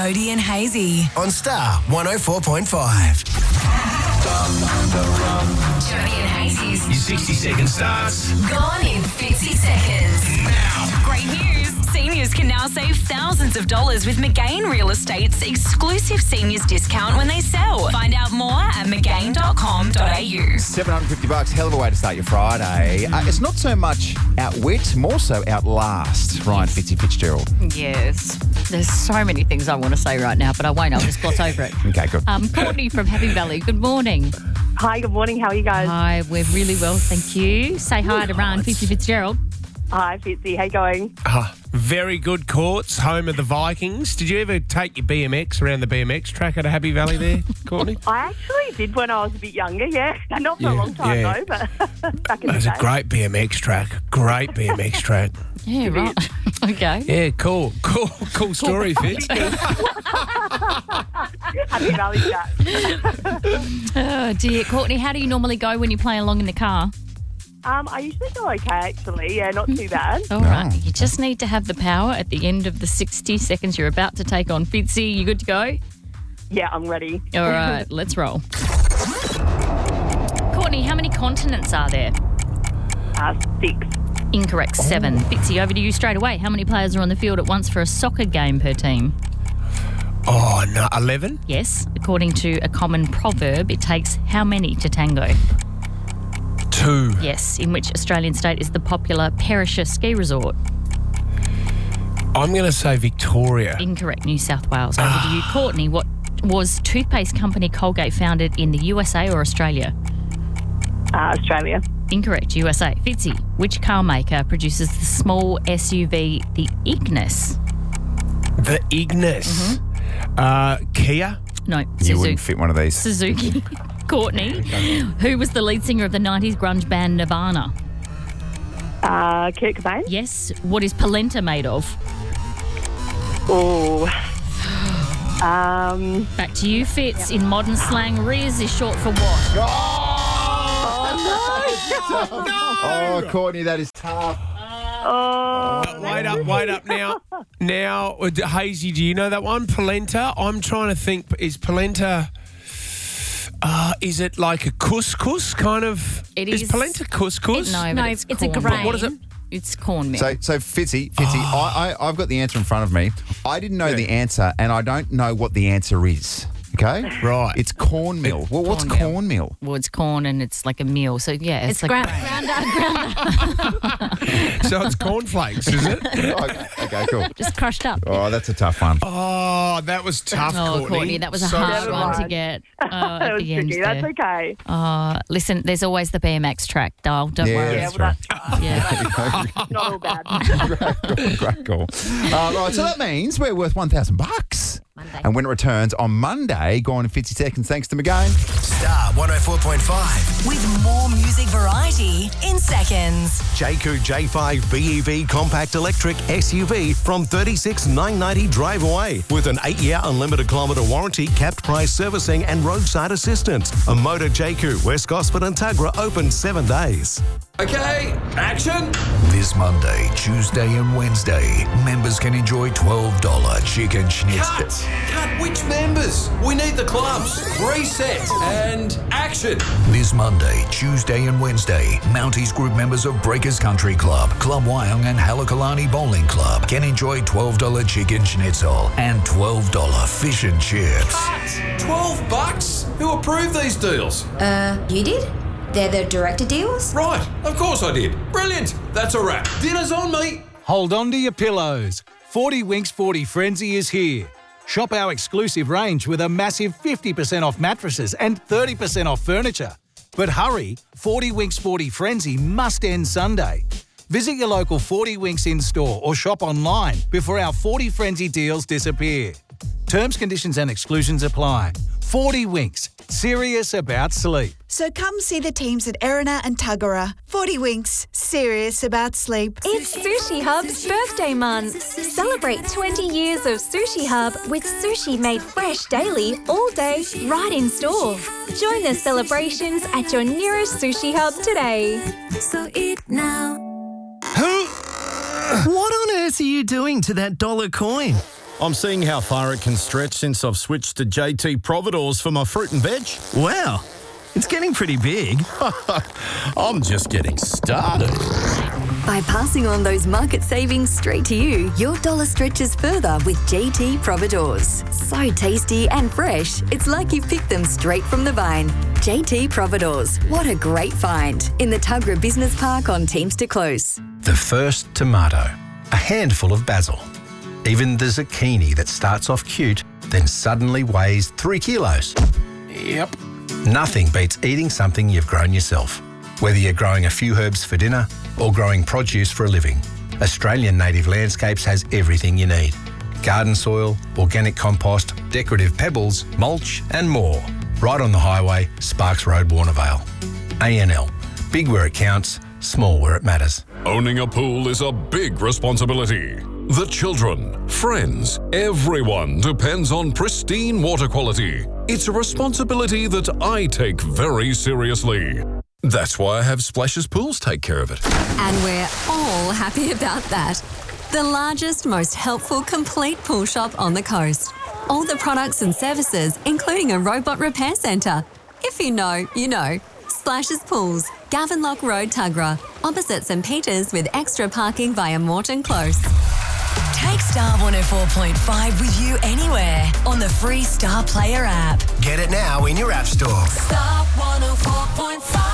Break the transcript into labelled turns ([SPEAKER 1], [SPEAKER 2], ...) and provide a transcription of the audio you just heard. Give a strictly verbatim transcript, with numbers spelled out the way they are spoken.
[SPEAKER 1] Bodie and Hazy
[SPEAKER 2] on Star one oh four point five.
[SPEAKER 1] Jody and Hazy's
[SPEAKER 3] Your sixty second starts
[SPEAKER 1] gone in fifty seconds.
[SPEAKER 3] now.
[SPEAKER 1] Great news. Seniors can now save thousands of dollars with McGain Real Estate's exclusive seniors discount when they sell. Find out more at mcgain dot com dot a u.
[SPEAKER 4] seven hundred fifty bucks, hell of a way to start your Friday. Uh, it's not so much outwit, more so outlast. Ryan Fitzy Fitzgerald.
[SPEAKER 5] Yes. There's so many things I want to say right now, but I won't. I'll just gloss over it.
[SPEAKER 4] Okay, good.
[SPEAKER 5] Um, Courtney from Happy Valley, good morning.
[SPEAKER 6] Hi, good morning. How are you guys?
[SPEAKER 5] Hi, we're really well, thank you. Say hi to Ryan Fitzy Fitzgerald.
[SPEAKER 6] Hi, Fitzy. How you going?
[SPEAKER 3] Ah, very good courts, home of the Vikings. Did you ever take your B M X around the B M X track at a Happy Valley there, Courtney?
[SPEAKER 6] I actually did when I was a bit younger, yeah. Not for
[SPEAKER 3] Yeah,
[SPEAKER 6] a long time,
[SPEAKER 3] yeah.
[SPEAKER 6] though, but back in the
[SPEAKER 3] It was
[SPEAKER 6] day.
[SPEAKER 3] a great B M X track. Great B M X track.
[SPEAKER 5] Yeah, right. Okay.
[SPEAKER 3] Yeah, cool. Cool, cool story, Fitz.
[SPEAKER 6] Happy Valley chat.
[SPEAKER 5] Oh, dear. Courtney, how do you normally go when you play along in the car?
[SPEAKER 6] Um, I usually go okay, actually. Yeah, not too bad.
[SPEAKER 5] All right. You just need to have the power at the end of the sixty seconds you're about to take on Fitzy. You good to go?
[SPEAKER 6] Yeah, I'm ready.
[SPEAKER 5] All right, let's roll. Courtney, how many continents are there?
[SPEAKER 6] Uh, six.
[SPEAKER 5] Incorrect, seven. Fitzy, over to you straight away. How many players are on the field at once for a soccer game per team?
[SPEAKER 3] Oh, no, eleven?
[SPEAKER 5] Yes. According to a common proverb, it takes how many to tango?
[SPEAKER 3] Two.
[SPEAKER 5] Yes. In which Australian state is the popular Perisher ski resort?
[SPEAKER 3] I'm going to say Victoria.
[SPEAKER 5] Incorrect, New South Wales. Over to you, Courtney. What was toothpaste company Colgate founded in the U S A or Australia?
[SPEAKER 6] Uh, Australia.
[SPEAKER 5] Incorrect, U S A. Fitzy, which car maker produces the small S U V, the Ignis?
[SPEAKER 3] The Ignis.
[SPEAKER 5] Mm-hmm.
[SPEAKER 3] Uh, Kia.
[SPEAKER 5] No,
[SPEAKER 4] You
[SPEAKER 5] Suzuki.
[SPEAKER 4] wouldn't fit one of these.
[SPEAKER 5] Suzuki. Courtney, who was the lead singer of the nineties grunge band Nirvana?
[SPEAKER 6] Uh, Kurt Cobain.
[SPEAKER 5] Yes. What is polenta made of?
[SPEAKER 6] Oh. Um,
[SPEAKER 5] Back to you, Fitz. In modern slang, Riz is short for what?
[SPEAKER 4] Oh, Courtney, that is tough.
[SPEAKER 6] oh.
[SPEAKER 3] Uh, wait up, wait up now. Now, uh, Hazy, do you know that one? Polenta? I'm trying to think, is polenta... Uh, is it like a couscous kind of?
[SPEAKER 5] It
[SPEAKER 3] is.
[SPEAKER 5] is-
[SPEAKER 3] polenta couscous?
[SPEAKER 5] It- no, but
[SPEAKER 7] No,
[SPEAKER 5] it's,
[SPEAKER 7] it's a
[SPEAKER 5] corn.
[SPEAKER 7] grain.
[SPEAKER 3] What is it?
[SPEAKER 5] It's cornmeal.
[SPEAKER 4] So, so Fitzy, Fitzy, I, I, I've got the answer in front of me. I didn't know
[SPEAKER 3] Yeah.
[SPEAKER 4] the answer, and I don't know what the answer is. Okay?
[SPEAKER 3] Right.
[SPEAKER 4] It's cornmeal. Well, what's
[SPEAKER 5] Cornmeal.
[SPEAKER 4] cornmeal?
[SPEAKER 5] well, it's corn and it's like a meal. So, yeah, it's,
[SPEAKER 7] It's
[SPEAKER 5] like
[SPEAKER 7] ground, ground up, ground up.
[SPEAKER 3] So it's cornflakes, is it?
[SPEAKER 4] okay, okay, cool.
[SPEAKER 5] just crushed up.
[SPEAKER 4] Oh, that's a tough one.
[SPEAKER 3] Oh, that was tough,
[SPEAKER 5] Oh,
[SPEAKER 3] Courtney.
[SPEAKER 5] Courtney, that was a
[SPEAKER 3] So
[SPEAKER 5] hard
[SPEAKER 6] Never
[SPEAKER 5] one to
[SPEAKER 6] mind.
[SPEAKER 5] get uh,
[SPEAKER 6] That
[SPEAKER 5] at
[SPEAKER 6] was
[SPEAKER 5] the end
[SPEAKER 6] tricky.
[SPEAKER 5] there.
[SPEAKER 6] That's okay.
[SPEAKER 5] Uh, listen, there's always the B M X track, Dale. Don't
[SPEAKER 4] Yeah,
[SPEAKER 5] worry.
[SPEAKER 6] Yeah,
[SPEAKER 4] that's
[SPEAKER 6] well,
[SPEAKER 4] right.
[SPEAKER 5] Yeah.
[SPEAKER 6] that's not all bad.
[SPEAKER 4] Great call, great call. Uh, right, so that means we're worth one thousand bucks.
[SPEAKER 7] Monday.
[SPEAKER 4] And when it returns on Monday, go on in fifty seconds, thanks to McGain.
[SPEAKER 2] Star one oh four point five.
[SPEAKER 1] With more music variety in seconds.
[SPEAKER 8] Jayco J five B E V compact electric S U V from thirty-six thousand nine hundred ninety drive away with an eight-year unlimited kilometre warranty, capped price servicing and roadside assistance. A Motor Jayco, West Gosford and Tuggerah open seven days.
[SPEAKER 9] Okay, action.
[SPEAKER 2] This Monday, Tuesday and Wednesday, members can enjoy twelve dollars chicken schnitzel.
[SPEAKER 9] Cut. Cut. Which members? We need the clubs. Reset and action.
[SPEAKER 2] This Monday, Tuesday and Wednesday, Mounties Group members of Breakers Country Club, Club Wyong and Halakalani Bowling Club can enjoy twelve dollars chicken schnitzel and twelve dollars fish and chips.
[SPEAKER 9] Cut. Twelve bucks. Who approved these deals?
[SPEAKER 7] Uh, you did? They're the director deals?
[SPEAKER 9] Right. Of course I did. Brilliant. That's a wrap. Dinner's on me.
[SPEAKER 10] Hold on to your pillows. forty Winks forty Frenzy is here. Shop our exclusive range with a massive fifty percent off mattresses and thirty percent off furniture. But hurry, forty Winks forty Frenzy must end Sunday. Visit your local forty Winks in-store or shop online before our forty Frenzy deals disappear. Terms, conditions and exclusions apply. forty Winks, serious about sleep.
[SPEAKER 11] So come see the teams at Erina and Tuggerah. forty Winks, serious about sleep.
[SPEAKER 12] It's Sushi Hub's birthday month. Celebrate twenty years of Sushi Hub with sushi made fresh daily, all day, right in store. Join the celebrations at your nearest Sushi Hub today.
[SPEAKER 13] So eat now. Who? What on earth are you doing to that dollar coin? I'm seeing how far it can stretch since I've switched to J T Providores for my fruit and veg.
[SPEAKER 14] Wow, it's getting pretty big.
[SPEAKER 13] I'm just getting started.
[SPEAKER 15] By passing on those market savings straight to you, your dollar stretches further with J T Providores. So tasty and fresh, it's like you've picked them straight from the vine. J T Providores, what a great find. In the Tuggerah Business Park on Teamster Close.
[SPEAKER 16] The first tomato, a handful of basil. Even the zucchini that starts off cute, then suddenly weighs three kilos.
[SPEAKER 3] Yep.
[SPEAKER 16] Nothing beats eating something you've grown yourself. Whether you're growing a few herbs for dinner or growing produce for a living, Australian Native Landscapes has everything you need. Garden soil, organic compost, decorative pebbles, mulch and more. Right on the highway, Sparks Road, Warnervale. A N L. Big where it counts, small where it matters.
[SPEAKER 17] Owning a pool is a big responsibility. The children, friends, everyone depends on pristine water quality. It's a responsibility that I take very seriously. That's why I have Splashes Pools take care of it.
[SPEAKER 18] And we're all happy about that. The largest, most helpful, complete pool shop on the coast. All the products and services, including a robot repair centre. If you know, you know. Splashes Pools, Gavenlock Road, Tuggerah, opposite St Peters with extra parking via Morton Close.
[SPEAKER 1] Take Star one oh four point five with you anywhere on the free Star Player app.
[SPEAKER 19] Get it now in your app store.
[SPEAKER 1] Star one oh four point five.